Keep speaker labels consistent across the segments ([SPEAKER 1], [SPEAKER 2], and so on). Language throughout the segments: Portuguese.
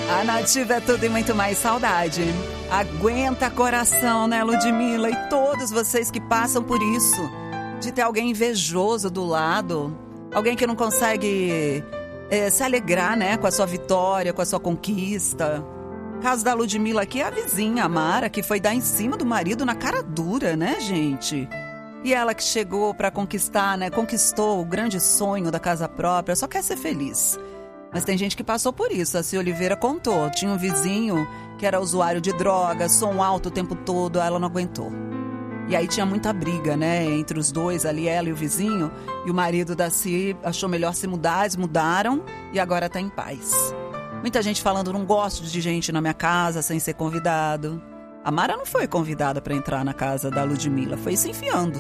[SPEAKER 1] A Nativa é tudo e muito mais saudade. Aguenta coração, né, Ludmilla? E todos vocês que passam por isso. De ter alguém invejoso do lado. Alguém que não consegue se alegrar, né, com a sua vitória, com a sua conquista. O caso da Ludmilla aqui é a vizinha, a Mara, que foi dar em cima do marido na cara dura, né, gente? E ela que chegou pra conquistar, né, conquistou o grande sonho da casa própria, só quer ser feliz. Mas tem gente que passou por isso. A Cia Oliveira contou. Tinha um vizinho que era usuário de drogas, som alto o tempo todo, ela não aguentou. E aí tinha muita briga, né, entre os dois ali, ela e o vizinho. E o marido da Cia achou melhor se mudar, eles mudaram e agora tá em paz. Muita gente falando, não gosto de gente na minha casa sem ser convidado. A Mara não foi convidada para entrar na casa da Ludmilla, foi se enfiando.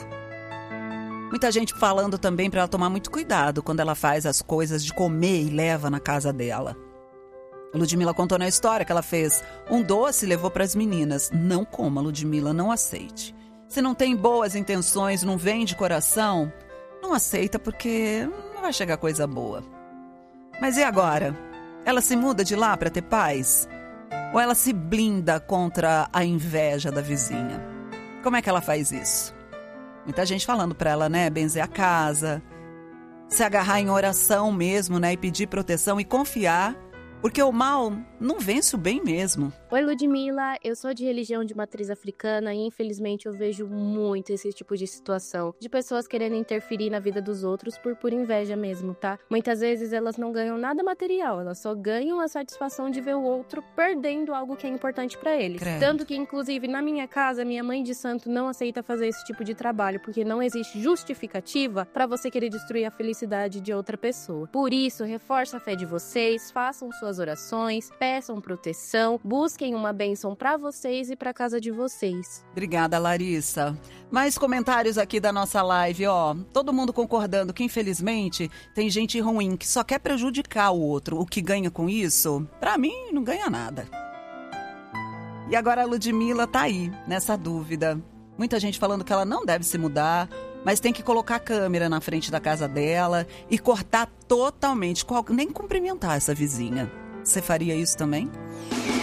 [SPEAKER 1] Muita gente falando também para ela tomar muito cuidado quando ela faz as coisas de comer e leva na casa dela. A Ludmilla contou na história que ela fez um doce e levou para as meninas. Não coma, Ludmilla, não aceite. Se não tem boas intenções, não vem de coração, não aceita porque não vai chegar coisa boa. Mas e agora? Ela se muda de lá para ter paz? Ou ela se blinda contra a inveja da vizinha? Como é que ela faz isso? Muita gente falando para ela, né, benzer a casa, se agarrar em oração mesmo, né, e pedir proteção e confiar, porque o mal não vence o bem mesmo.
[SPEAKER 2] Oi, Ludmilla, eu sou de religião de matriz africana e infelizmente eu vejo muito esse tipo de situação, de pessoas querendo interferir na vida dos outros por pura inveja mesmo, tá? Muitas vezes elas não ganham nada material, elas só ganham a satisfação de ver o outro perdendo algo que é importante pra eles.
[SPEAKER 1] Credo.
[SPEAKER 2] Tanto que, inclusive, na minha casa, minha mãe de santo não aceita fazer esse tipo de trabalho, porque não existe justificativa pra você querer destruir a felicidade de outra pessoa. Por isso, reforça a fé de vocês, façam suas orações, peçam proteção, busquem uma bênção pra vocês e pra casa de vocês.
[SPEAKER 1] Obrigada, Larissa. Mais comentários aqui da nossa live, ó. Todo mundo concordando que, infelizmente, tem gente ruim que só quer prejudicar o outro. O que ganha com isso, pra mim, não ganha nada. E agora a Ludmilla tá aí, nessa dúvida. Muita gente falando que ela não deve se mudar, mas tem que colocar a câmera na frente da casa dela e cortar totalmente, nem cumprimentar essa vizinha. Você faria isso também?